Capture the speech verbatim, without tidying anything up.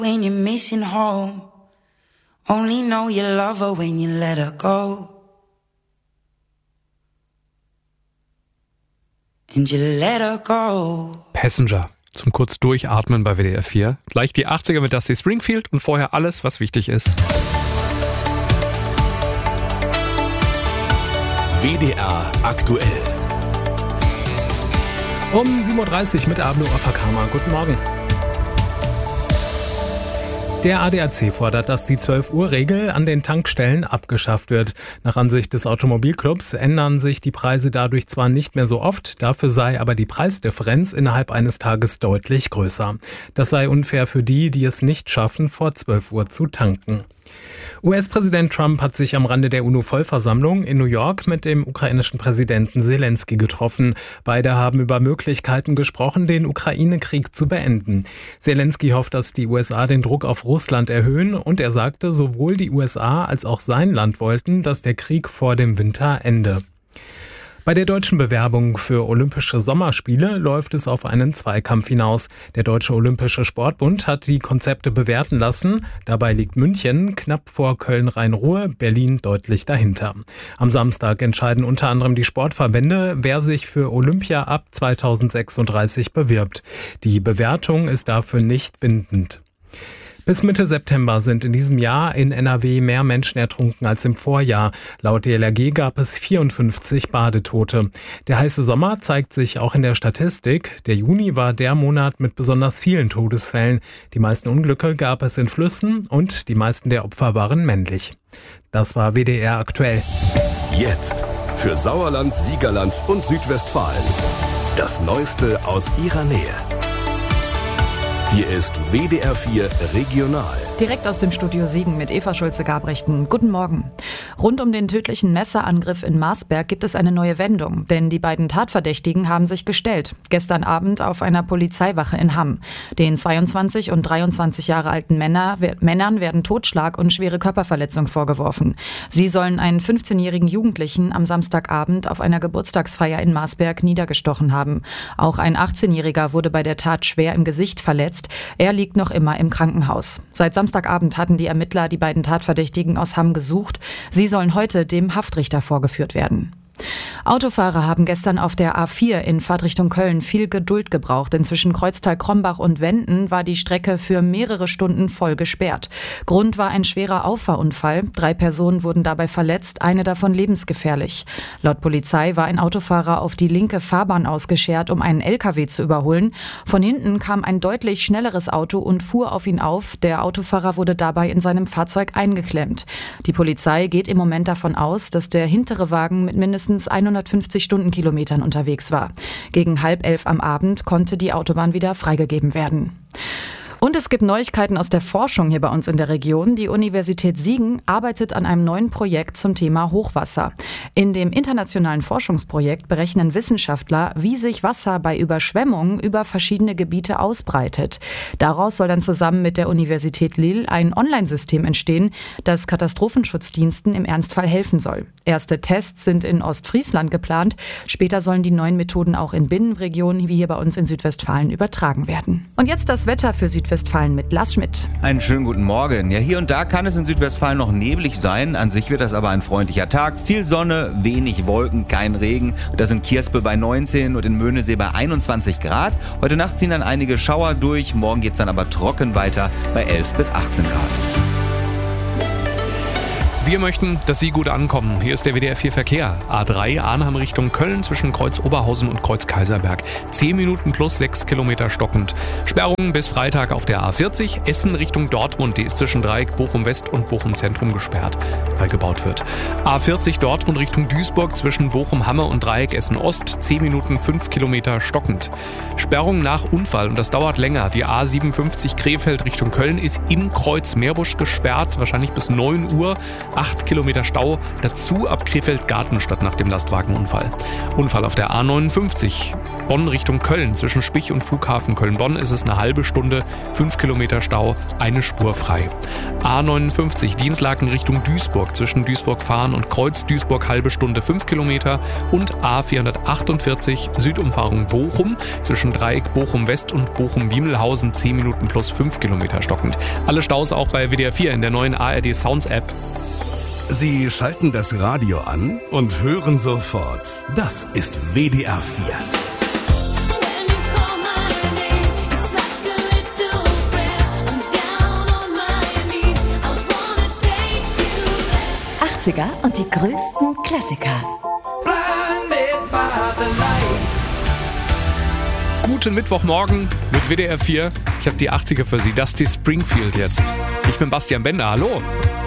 When you're missing home, only know you love her when you let her go. And you let her go. Passenger. Zum kurz durchatmen bei W D R vier. Gleich die achtziger mit Dusty Springfield und vorher alles, was wichtig ist. W D R aktuell. Um sieben Uhr dreißig mit Ablo Afakama. Guten Morgen. Der A D A C fordert, dass die zwölf-Uhr-Regel an den Tankstellen abgeschafft wird. Nach Ansicht des Automobilclubs ändern sich die Preise dadurch zwar nicht mehr so oft, dafür sei aber die Preisdifferenz innerhalb eines Tages deutlich größer. Das sei unfair für die, die es nicht schaffen, vor zwölf Uhr zu tanken. U S-Präsident Trump hat sich am Rande der UNO-Vollversammlung in New York mit dem ukrainischen Präsidenten Zelensky getroffen. Beide haben über Möglichkeiten gesprochen, den Ukraine-Krieg zu beenden. Zelensky hofft, dass die U S A den Druck auf Russland erhöhen und er sagte, sowohl die U S A als auch sein Land wollten, dass der Krieg vor dem Winter ende. Bei der deutschen Bewerbung für Olympische Sommerspiele läuft es auf einen Zweikampf hinaus. Der Deutsche Olympische Sportbund hat die Konzepte bewerten lassen. Dabei liegt München knapp vor Köln-Rhein-Ruhr, Berlin deutlich dahinter. Am Samstag entscheiden unter anderem die Sportverbände, wer sich für Olympia ab zweitausendsechsunddreißig bewirbt. Die Bewertung ist dafür nicht bindend. Bis Mitte September sind in diesem Jahr in N R W mehr Menschen ertrunken als im Vorjahr. Laut D L R G gab es vierundfünfzig Badetote. Der heiße Sommer zeigt sich auch in der Statistik. Der Juni war der Monat mit besonders vielen Todesfällen. Die meisten Unglücke gab es in Flüssen und die meisten der Opfer waren männlich. Das war W D R aktuell. Jetzt für Sauerland, Siegerland und Südwestfalen. Das Neueste aus ihrer Nähe. Hier ist W D R vier Regional. Direkt aus dem Studio Siegen mit Eva Schulze-Gabrechten. Guten Morgen. Rund um den tödlichen Messerangriff in Marsberg gibt es eine neue Wendung, denn die beiden Tatverdächtigen haben sich gestellt. Gestern Abend auf einer Polizeiwache in Hamm. Den zweiundzwanzig und dreiundzwanzig Jahre alten Männer, Männern werden Totschlag und schwere Körperverletzung vorgeworfen. Sie sollen einen fünfzehnjährigen Jugendlichen am Samstagabend auf einer Geburtstagsfeier in Marsberg niedergestochen haben. Auch ein achtzehnjähriger wurde bei der Tat schwer im Gesicht verletzt. Er liegt noch immer im Krankenhaus. Seit Samstagabend hatten die Ermittler die beiden Tatverdächtigen aus Hamm gesucht. Sie sollen heute dem Haftrichter vorgeführt werden. Autofahrer haben gestern auf der A vier in Fahrtrichtung Köln viel Geduld gebraucht, denn zwischen Kreuztal-Krombach und Wenden war die Strecke für mehrere Stunden voll gesperrt. Grund war ein schwerer Auffahrunfall. Drei Personen wurden dabei verletzt, eine davon lebensgefährlich. Laut Polizei war ein Autofahrer auf die linke Fahrbahn ausgeschert, um einen L K W zu überholen. Von hinten kam ein deutlich schnelleres Auto und fuhr auf ihn auf. Der Autofahrer wurde dabei in seinem Fahrzeug eingeklemmt. Die Polizei geht im Moment davon aus, dass der hintere Wagen mit mindestens hundertfünfzig Stundenkilometern unterwegs war. Gegen halb elf am Abend konnte die Autobahn wieder freigegeben werden. Und es gibt Neuigkeiten aus der Forschung hier bei uns in der Region. Die Universität Siegen arbeitet an einem neuen Projekt zum Thema Hochwasser. In dem internationalen Forschungsprojekt berechnen Wissenschaftler, wie sich Wasser bei Überschwemmungen über verschiedene Gebiete ausbreitet. Daraus soll dann zusammen mit der Universität Lille ein Online-System entstehen, das Katastrophenschutzdiensten im Ernstfall helfen soll. Erste Tests sind in Ostfriesland geplant. Später sollen die neuen Methoden auch in Binnenregionen wie hier bei uns in Südwestfalen übertragen werden. Und jetzt das Wetter für Südwestfalen. Südwestfalen mit Lars Schmidt. Einen schönen guten Morgen. Ja, hier und da kann es in Südwestfalen noch neblig sein. An sich wird das aber ein freundlicher Tag. Viel Sonne, wenig Wolken, kein Regen. Das in Kierspe bei neunzehn und in Möhnesee bei einundzwanzig Grad. Heute Nacht ziehen dann einige Schauer durch. Morgen geht es dann aber trocken weiter bei elf bis achtzehn Grad. Wir möchten, dass Sie gut ankommen. Hier ist der W D R vier Verkehr. A drei Arnhem Richtung Köln zwischen Kreuz Oberhausen und Kreuz Kaiserberg. zehn Minuten plus sechs Kilometer stockend. Sperrungen bis Freitag auf der A vierzig. Essen Richtung Dortmund. Die ist zwischen Dreieck Bochum West und Bochum Zentrum gesperrt, weil gebaut wird. A vierzig Dortmund Richtung Duisburg zwischen Bochum Hamme und Dreieck Essen Ost. zehn Minuten fünf Kilometer stockend. Sperrung nach Unfall und das dauert länger. Die A siebenundfünfzig Krefeld Richtung Köln ist im Kreuz Meerbusch gesperrt. Wahrscheinlich bis neun Uhr. acht Kilometer Stau, dazu ab Krefeld-Gartenstadt nach dem Lastwagenunfall. Unfall auf der A neunundfünfzig Bonn Richtung Köln. Zwischen Spich und Flughafen Köln-Bonn ist es eine halbe Stunde, fünf Kilometer Stau, eine Spur frei. A neunundfünfzig Dienstlaken Richtung Duisburg. Zwischen Duisburg-Fahren und Kreuz Duisburg halbe Stunde, fünf Kilometer. Und A vierhundertachtundvierzig Südumfahrung Bochum. Zwischen Dreieck Bochum-West und Bochum-Wiemelhausen zehn Minuten plus fünf Kilometer stockend. Alle Staus auch bei W D R vier in der neuen A R D Sounds App. Sie schalten das Radio an und hören sofort. Das ist W D R vier. achtziger und die größten Klassiker. Guten Mittwochmorgen mit W D R vier. Ich habe die achtziger für Sie. Dusty Springfield jetzt. Ich bin Bastian Bender. Hallo.